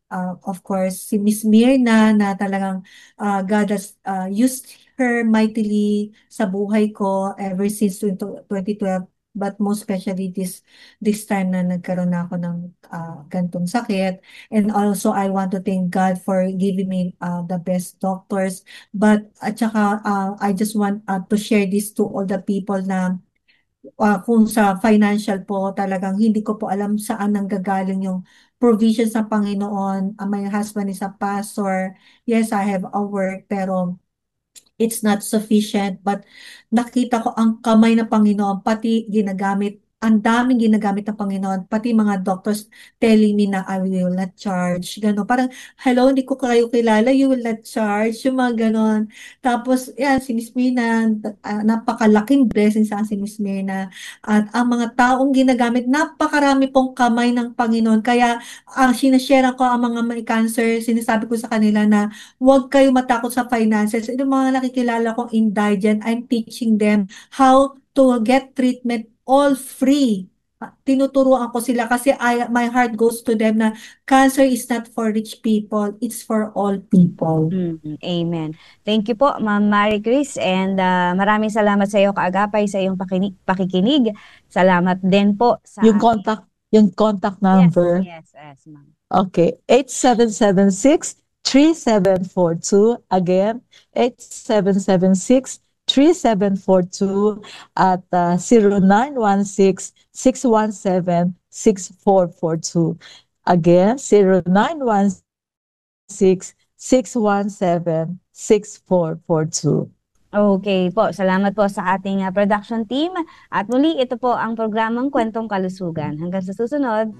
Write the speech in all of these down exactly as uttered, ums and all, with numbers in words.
uh, of course, si Miss Mirna na talagang uh, God has uh, used her mightily sa buhay ko ever since twenty twelve, but most especially this this time na nagkaroon na ako ng uh, gantong sakit. And also, I want to thank God for giving me uh, the best doctors. But at saka, uh, I just want uh, to share this to all the people na uh, kung sa financial po talagang hindi ko po alam saan nanggagaling yung provisions ng Panginoon. Uh, my husband is a pastor. Yes, I have a work, pero it's not sufficient. But nakita ko ang kamay ng Panginoon, pati ginagamit, ang daming ginagamit ng Panginoon, pati mga doctors telling me na I will not charge. Gano'n. Parang, hello, hindi ko kayo kilala, you will not charge. Yung mga gano'n. Tapos, yan, si Miss Mirna, uh, napakalaking blessing sa akin si Miss Mirna. At ang mga taong ginagamit, napakarami pong kamay ng Panginoon. Kaya, ang sinashare ko ang mga may cancer, sinasabi ko sa kanila na huwag kayo matakot sa finances. Yung mga nakikilala kong indigent, I'm teaching them how to get treatment all free. Ah, tinuturuan ko sila kasi I, my heart goes to them na cancer is not for rich people, it's for all people. Mm, amen. Thank you po, Ma'am Marie Chris, and uh, maraming salamat sa iyo, Kaagapay, sa iyong pakini- pakikinig. Salamat din po sa Yung contact, yung contact number. Yes, yes, yes, ma'am. Okay, eight seven seven six, three seven four two. Again, eight seven seven six, three seven four two at uh, zero nine one six, six one seven, six four four two. Again, zero nine one six, six one seven, six four four two. Okay po, salamat po sa ating uh, production team. At muli, ito po ang programang Kwentong Kalusugan. Hanggang sa susunod.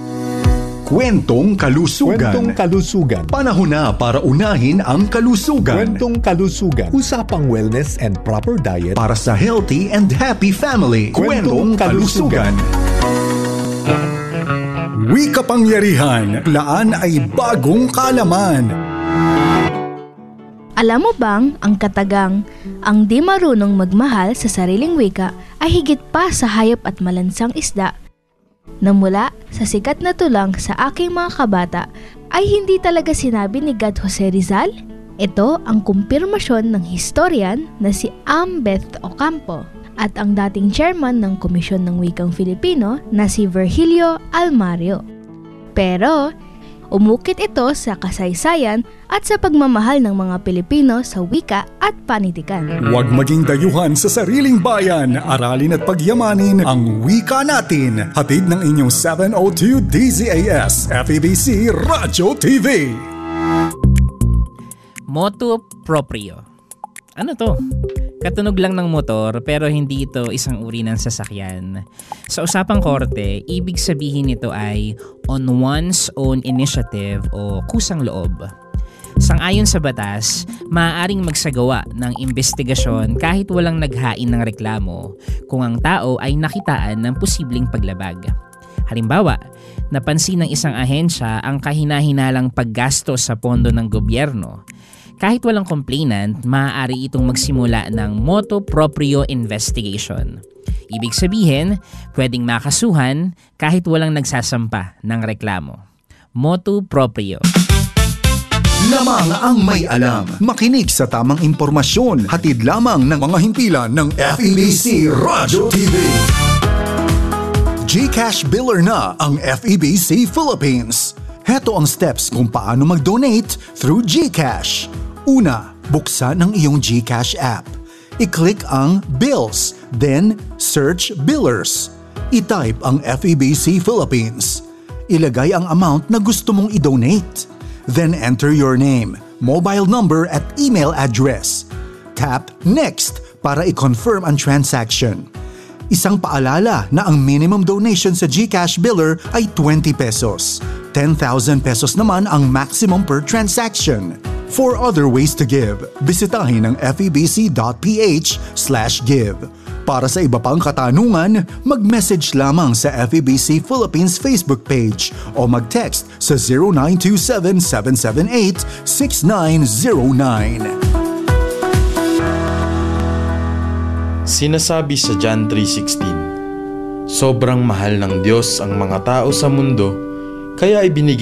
Kwentong Kalusugan. Kwentong Kalusugan. Panahon na para unahin ang kalusugan. Kwentong Kalusugan. Usapang wellness and proper diet Para sa healthy and happy family. Kwentong Kalusugan. Wi kapangyarihan, laan ay bagong kalaman. Alam mo bang ang katagang, ang di marunong magmahal sa sariling wika ay higit pa sa hayop at malansang isda na mula sa sikat na tulang sa aking mga kabata ay hindi talaga sinabi ni God Jose Rizal? Ito ang kumpirmasyon ng historian na si Ambeth Ocampo at ang dating chairman ng Komisyon ng Wikang Filipino na si Virgilio Almario. Pero umukit ito sa kasaysayan at sa pagmamahal ng mga Pilipino sa wika at panitikan. Huwag maging dayuhan sa sariling bayan. Aralin at pagyamanin ang wika natin. Hatid ng inyong seven oh two D Z A S F E B C Radyo T V. Motu proprio. Ano to? Katunog lang ng motor pero hindi ito isang uri ng sasakyan. Sa usapang korte, ibig sabihin nito ay on one's own initiative o kusang loob. Sang-ayon sa batas, maaaring magsagawa ng investigasyon kahit walang naghain ng reklamo kung ang tao ay nakitaan ng posibleng paglabag. Halimbawa, napansin ng isang ahensya ang kahina-hinalang paggastos sa pondo ng gobyerno. Kahit walang complainant, maaari itong magsimula ng motu proprio investigation. Ibig sabihin, pwedeng makasuhan kahit walang nagsasampa ng reklamo. Motu proprio. Lamang ang may alam. Makinig sa tamang impormasyon. Hatid lamang ng mga himpilan ng F E B C Radyo T V. GCash Biller na ang F E B C Philippines. Heto ang steps kung paano mag-donate through GCash. Una, buksan ang iyong GCash app. I-click ang Bills, then search Billers. I-type ang F E B C Philippines. Ilagay ang amount na gusto mong i-donate. Then enter your name, mobile number at email address. Tap Next para i-confirm ang transaction. Isang paalala na ang minimum donation sa GCash Biller ay twenty pesos. ten thousand pesos naman ang maximum per transaction. For other ways to give, bisitahin ang febc.ph slash give. Para sa iba pang katanungan, mag-message lamang sa F E B C Philippines Facebook page o mag-text sa zero nine two seven, seven seven eight, six nine zero nine. Sinasabi sa John three sixteen, sobrang mahal ng Diyos ang mga tao sa mundo, kaya ibinigay